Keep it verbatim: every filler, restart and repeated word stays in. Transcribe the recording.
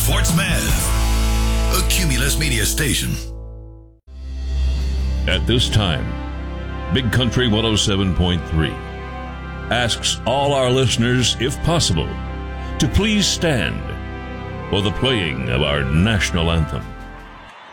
Portsmouth, a Cumulus Media station. At this time, Big Country one oh seven point three asks all our listeners, if possible, to please stand for the playing of our national anthem.